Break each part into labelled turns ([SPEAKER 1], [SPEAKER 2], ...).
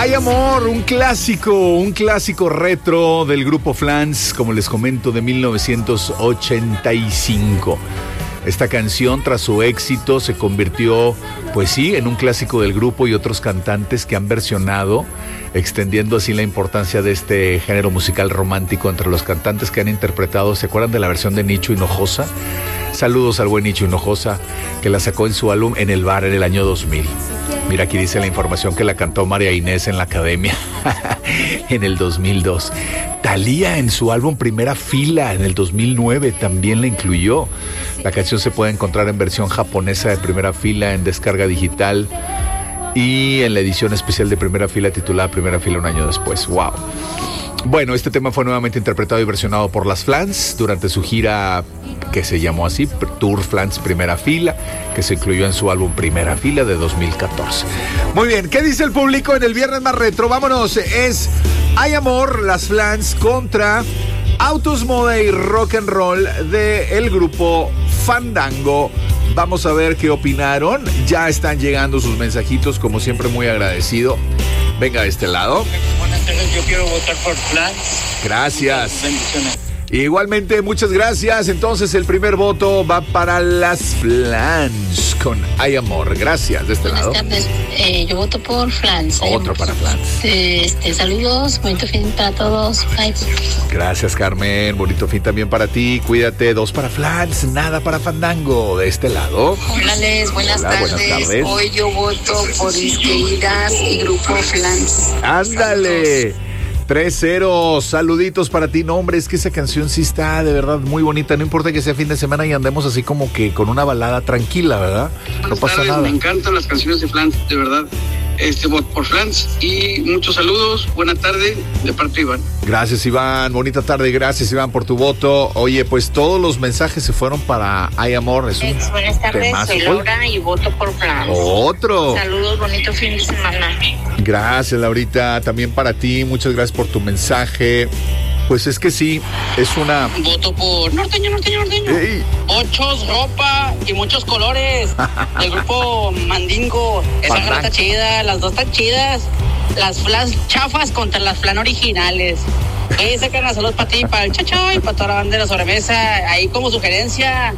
[SPEAKER 1] Hay amor, un clásico retro del grupo Flans, como les comento, de 1985. Esta canción, tras su éxito, se convirtió, pues sí, en un clásico del grupo y otros cantantes que han versionado, extendiendo así la importancia de este género musical romántico entre los cantantes que han interpretado. ¿Se acuerdan de la versión de Nicho Hinojosa? Saludos al buen Nicho Hinojosa, que la sacó en su álbum En el Bar en el año 2000. Mira, aquí dice la información que la cantó María Inés en la Academia en el 2002. Thalía en su álbum Primera Fila en el 2009 también la incluyó. La canción se puede encontrar en versión japonesa de Primera Fila en descarga digital y en la edición especial de Primera Fila titulada Primera Fila un año después. ¡Wow! Bueno, este tema fue nuevamente interpretado y versionado por las Flans durante su gira que se llamó así, Tour Flans Primera Fila, que se incluyó en su álbum Primera Fila de 2014. Muy bien, ¿qué dice el público en el Viernes Más Retro? Vámonos, es Hay Amor, las Flans contra Autos, Moda y Rock and Roll del grupo Fandango. Vamos a ver qué opinaron. Ya están llegando sus mensajitos, como siempre muy agradecido. Venga de este lado.
[SPEAKER 2] Buenas tardes, yo quiero votar por Flans.
[SPEAKER 1] Gracias.
[SPEAKER 2] Bendiciones.
[SPEAKER 1] Igualmente, muchas gracias. Entonces el primer voto va para las Flans con Hay Amor. Gracias, de este lado.
[SPEAKER 3] Buenas tardes, yo voto por Flans.
[SPEAKER 1] Otro para Flans.
[SPEAKER 3] Saludos, bonito fin para todos. Bye.
[SPEAKER 1] Gracias, Carmen. Bonito fin también para ti. Cuídate. 2 para Flans, nada para Fandango. De este lado.
[SPEAKER 4] Hola, Les. Buenas tardes. Hoy yo voto por Isqueiras y Grupo Flans.
[SPEAKER 1] ¡Ándale! 3-0, saluditos para ti. No, hombre, es que esa canción sí está de verdad muy bonita. No importa que sea fin de semana y andemos así como que con una balada tranquila, ¿verdad? No pasa nada.
[SPEAKER 2] Me encantan las canciones de Flans, de verdad. Voto por Flans y muchos saludos. Buena tarde de parte de Iván.
[SPEAKER 1] Gracias, Iván. Bonita tarde. Gracias, Iván, por tu voto. Oye, pues todos los mensajes se fueron para Hay Amor. Es un
[SPEAKER 4] buenas tardes,
[SPEAKER 1] temazo.
[SPEAKER 4] Soy Laura y voto por Flans.
[SPEAKER 1] Otro.
[SPEAKER 4] Saludos, bonito fin de semana.
[SPEAKER 1] Gracias, Laurita. También para ti. Muchas gracias por tu mensaje. Pues es que sí, es una...
[SPEAKER 2] Voto por Norteño.
[SPEAKER 1] ¡Ey!
[SPEAKER 2] Muchos, ropa y muchos colores. Del grupo Mandingo. Esa
[SPEAKER 1] Fandango.
[SPEAKER 2] está chida, las dos están chidas. Las Flans chafas contra las Flan originales. Sacan a saludos para ti, para el Chacho y para toda la banda de la sobremesa. Ahí como sugerencia,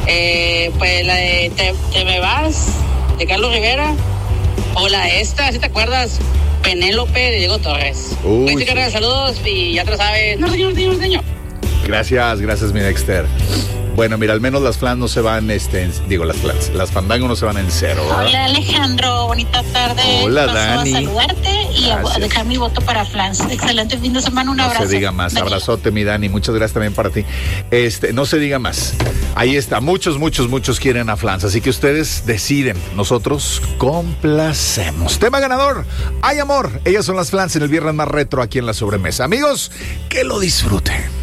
[SPEAKER 2] pues la de Te me vas, de Carlos Rivera. O la de esta, ¿sí te acuerdas? Penélope de Diego Torres.
[SPEAKER 1] Uy,
[SPEAKER 2] sí. Saludos y ya te lo sabes. Norteño.
[SPEAKER 1] Gracias, mi Dexter. Bueno, mira, al menos las Flans no se van, las Fandango no se van en cero, ¿verdad?
[SPEAKER 3] Hola, Alejandro, bonita tarde.
[SPEAKER 1] Hola,
[SPEAKER 3] Paso
[SPEAKER 1] Dani.
[SPEAKER 3] a saludarte y a dejar mi voto para Flans. Excelente fin de semana, un abrazo.
[SPEAKER 1] No se diga más,
[SPEAKER 3] Dani.
[SPEAKER 1] abrazote, mi Dani, muchas gracias también para ti. No se diga más. Ahí está, muchos quieren a Flans, así que ustedes deciden, nosotros complacemos. Tema ganador, Hay Amor. Ellas son las Flans en el Viernes Más Retro aquí en La Sobremesa. Amigos, que lo disfruten.